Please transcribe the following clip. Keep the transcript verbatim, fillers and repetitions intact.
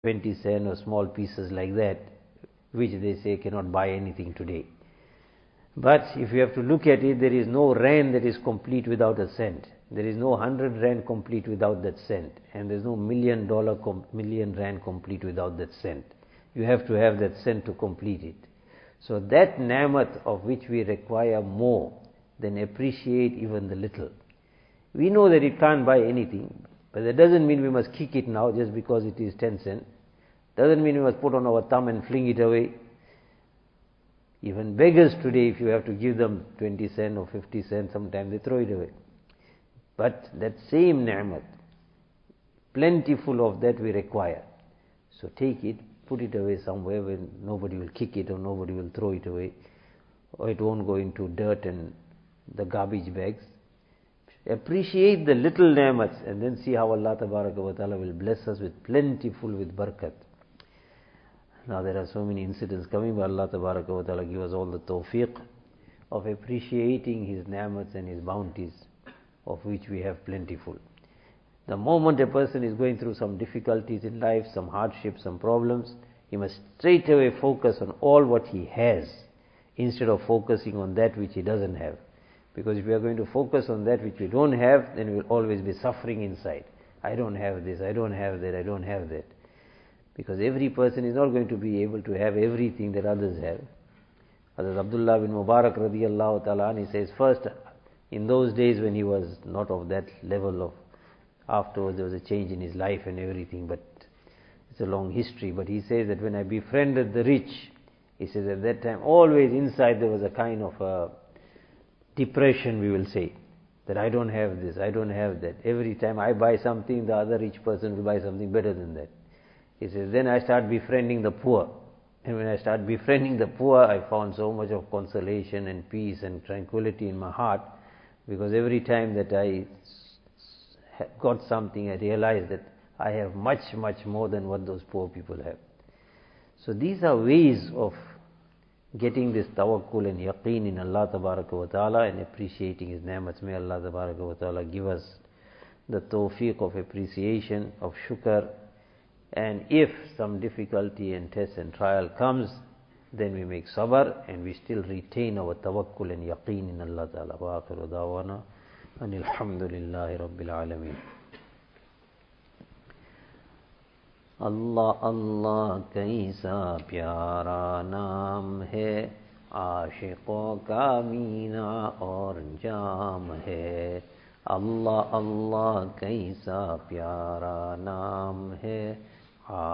twenty cent or small pieces like that, which they say cannot buy anything today. But if you have to look at it, there is no rand that is complete without a cent. There is no hundred rand complete without that cent. And there is no million dollar, million rand complete without that cent. You have to have that cent to complete it. So that ni'mat of which we require more than appreciate even the little. We know that it can't buy anything, but that doesn't mean we must kick it now just because it is ten cent. Doesn't mean we must put on our thumb and fling it away. Even beggars today, if you have to give them twenty cent or fifty cent, sometimes they throw it away. But that same ni'mat, plentiful of that we require. So take it, put it away somewhere where nobody will kick it or nobody will throw it away, or it won't go into dirt and the garbage bags. Appreciate the little ni'mats and then see how Allah Tabaraka wa Ta'ala will bless us with plentiful, with barakat. Now there are so many incidents coming, but Allah Tabaraka wa Ta'ala give us all the tawfiq of appreciating His ni'mats and His bounties, of which we have plentiful. The moment a person is going through some difficulties in life, some hardships, some problems, he must straight away focus on all what he has, instead of focusing on that which he doesn't have. Because if we are going to focus on that which we don't have, then we will always be suffering inside. I don't have this, I don't have that, I don't have that. Because every person is not going to be able to have everything that others have. Hazrat Abdullah bin Mubarak radiyallahu ta'ala, he says, first, in those days when he was not of that level of, afterwards there was a change in his life and everything, but it's a long history. But he says that when I befriended the rich, he says at that time, always inside there was a kind of a depression, we will say, that I don't have this, I don't have that. Every time I buy something, the other rich person will buy something better than that. He says, then I start befriending the poor. And when I start befriending the poor, I found so much of consolation and peace and tranquility in my heart, because every time that I got something, I realized that I have much, much more than what those poor people have. So these are ways of getting this tawakkul and yaqeen in Allah Tabaraka wa Ta'ala and appreciating His ni'mats. May Allah Tabaraka wa Ta'ala give us the tawfiq of appreciation, of shukr. And if some difficulty and test and trial comes, then we make sabr and we still retain our tawakkul and yaqeen in Allah Ta'ala. Wa akhiru da'wana anil hamdulillahi rabbil alameen. Allah Allah kaisa pyara naam hai, आशिकों का मीना और जाम है. Allah Allah kaisa pyara naam hai.